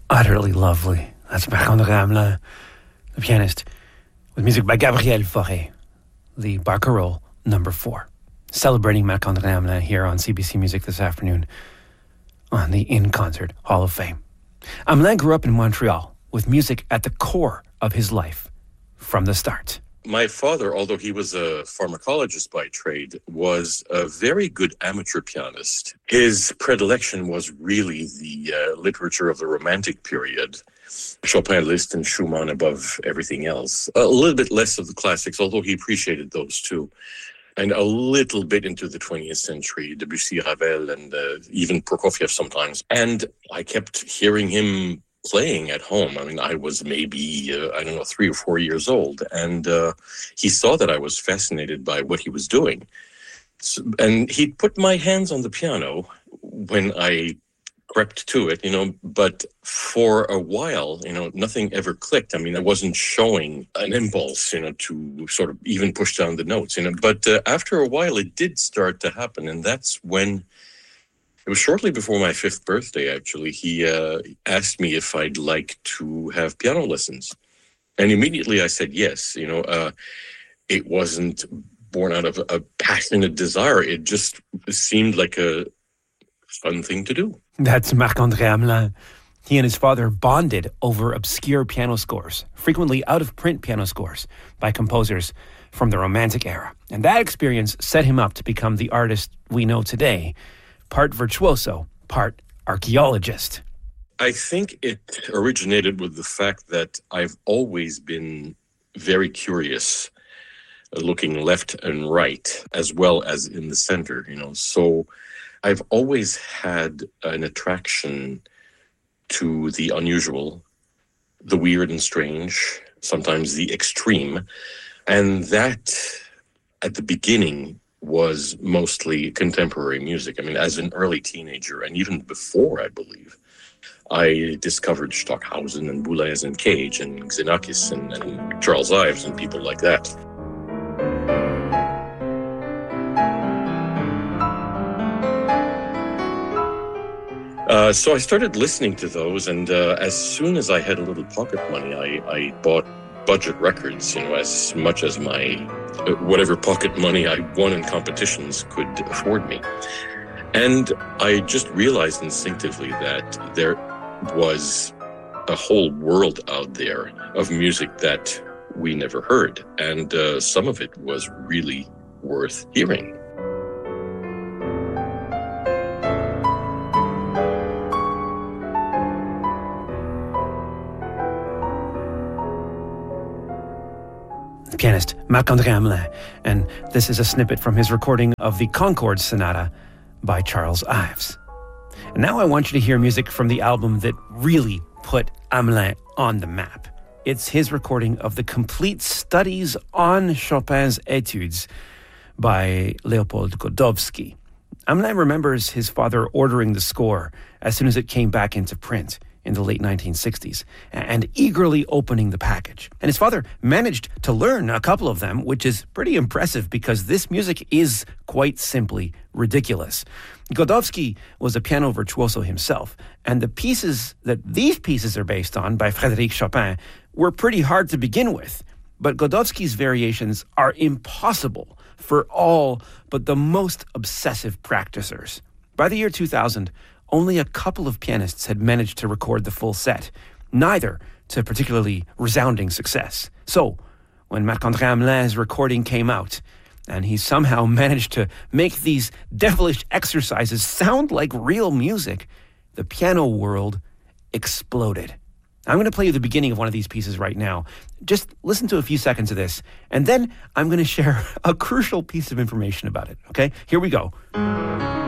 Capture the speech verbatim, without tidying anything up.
Utterly lovely. That's Marc-André Hamelin, the pianist, with music by Gabriel Fauré, the Barcarolle number four. Celebrating Marc-André Hamelin here on C B C Music this afternoon on the In Concert Hall of Fame. Hamelin grew up in Montreal with music at the core of his life from the start. My father, although he was a pharmacologist by trade, was a very good amateur pianist. His predilection was really the uh, literature of the Romantic period. Chopin, Liszt, and Schumann above everything else. A little bit less of the classics, although he appreciated those too. And a little bit into the twentieth century, Debussy, Ravel, and uh, even Prokofiev sometimes. And I kept hearing him playing at home. I mean, I was maybe, uh, I don't know, three or four years old. And uh, he saw that I was fascinated by what he was doing. So, and he put my hands on the piano when I crept to it, you know, but for a while, you know, nothing ever clicked. I mean, I wasn't showing an impulse, you know, to sort of even push down the notes, you know, but uh, after a while it did start to happen. And that's when, it was shortly before my fifth birthday, actually, he uh, asked me if I'd like to have piano lessons. And immediately I said yes. You know, uh, it wasn't born out of a passionate desire. It just seemed like a fun thing to do. That's Marc-André Hamelin. He and his father bonded over obscure piano scores, frequently out-of-print piano scores by composers from the Romantic era. And that experience set him up to become the artist we know today, part virtuoso, part archaeologist. I think it originated with the fact that I've always been very curious, looking left and right, as well as in the center, you know. So I've always had an attraction to the unusual, the weird and strange, sometimes the extreme. And that, at the beginning, was mostly contemporary music. I mean, as an early teenager, and even before, I believe, I discovered Stockhausen and Boulez and Cage and Xenakis and, and Charles Ives and people like that. Uh, so I started listening to those, and uh, as soon as I had a little pocket money, I, I bought budget records, you know, as much as my, uh, whatever pocket money I won in competitions could afford me. And I just realized instinctively that there was a whole world out there of music that we never heard, and uh, some of it was really worth hearing. Pianist Marc-André Hamelin, and this is a snippet from his recording of the Concord Sonata by Charles Ives. And now I want you to hear music from the album that really put Hamelin on the map. It's his recording of the complete studies on Chopin's Etudes by Leopold Godowsky. Hamelin remembers his father ordering the score as soon as it came back into print in the late nineteen sixties, and eagerly opening the package. And his father managed to learn a couple of them, which is pretty impressive because this music is quite simply ridiculous. Godowsky was a piano virtuoso himself, and the pieces that these pieces are based on by Frédéric Chopin were pretty hard to begin with. But Godowsky's variations are impossible for all but the most obsessive practicers. By the year two thousand, only a couple of pianists had managed to record the full set, neither to particularly resounding success. So, when Marc-André Hamelin's recording came out, and he somehow managed to make these devilish exercises sound like real music, the piano world exploded. I'm going to play you the beginning of one of these pieces right now. Just listen to a few seconds of this, and then I'm going to share a crucial piece of information about it, okay? Here we go.